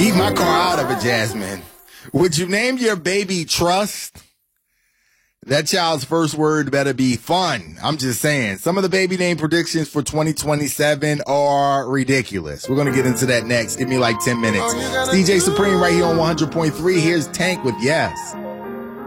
Keep my car out of it, Jasmine. Would you name your baby Trust? That child's first word better be fun. I'm just saying. Some of the baby name predictions for 2027 are ridiculous. We're going to get into that next. Give me like 10 minutes. It's DJ Supreme right here on 100.3. Here's Tank with Yes.